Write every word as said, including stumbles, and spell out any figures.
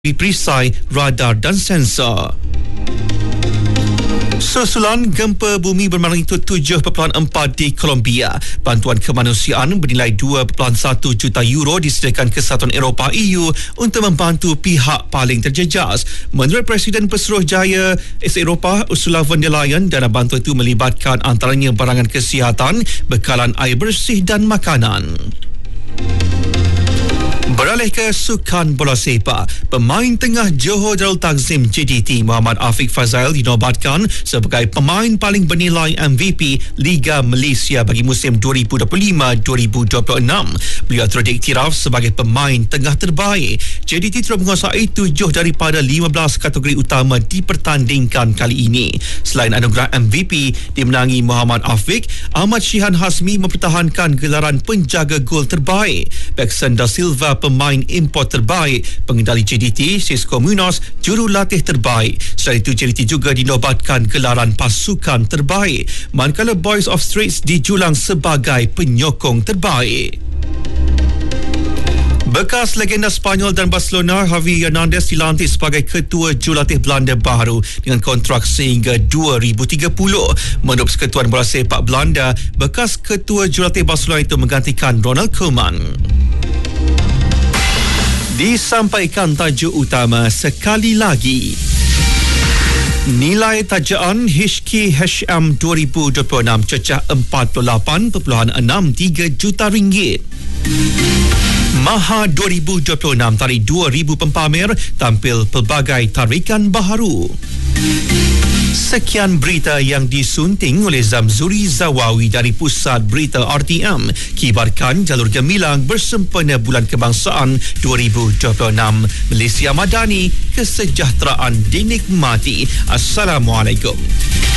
perisai radar dan sensor. Susulan gempa bumi bermagnitudo tujuh perpuluhan empat di Colombia, bantuan kemanusiaan bernilai dua perpuluhan satu juta euro disediakan Kesatuan Eropah E U untuk membantu pihak paling terjejas. Menurut Presiden Pesuruhjaya Eropah Ursula von der Leyen, dana bantuan itu melibatkan antaranya barangan kesihatan, bekalan air bersih dan makanan. Beralih ke sukan bola sepak, pemain tengah Johor Darul Takzim J D T Muhammad Afiq Fazail dinobatkan sebagai pemain paling bernilai M V P Liga Malaysia bagi musim dua ribu dua puluh lima dua ribu dua puluh enam. Beliau turut diiktiraf sebagai pemain tengah terbaik. J D T turut menguasai tujuh daripada lima belas kategori utama dipertandingkan kali ini. Selain anugerah M V P dimenangi Muhammad Afiq, Ahmad Shihan Hasmi mempertahankan gelaran penjaga gol terbaik. Bekson da Silva pemain import terbaik, pengendali J D T Cisco Munoz jurulatih terbaik. Selain itu, J D T juga dinobatkan gelaran pasukan terbaik, manakala Boys of Straits dijulang sebagai penyokong terbaik. Bekas legenda Spanyol dan Barcelona Javi Hernandez dilantik sebagai ketua jurulatih Belanda baru dengan kontrak sehingga dua ribu tiga puluh. Menurut Persekutuan Bola Sepak Belanda, bekas ketua jurulatih Barcelona itu menggantikan Ronald Koeman. Disampaikan tajuk utama sekali lagi. Nilai tajaan H K H M dua ribu dua puluh enam cecah empat puluh lapan perpuluhan enam tiga juta ringgit. Maha dua ribu dua puluh enam tarikh dua ribu pempamer tampil pelbagai tarikan baharu. Sekian berita yang disunting oleh Zamzuri Zawawi dari Pusat Berita R T M. Kibarkan jalur gemilang bersempena Bulan Kebangsaan dua ribu dua puluh enam. Malaysia Madani, kesejahteraan dinikmati. Assalamualaikum.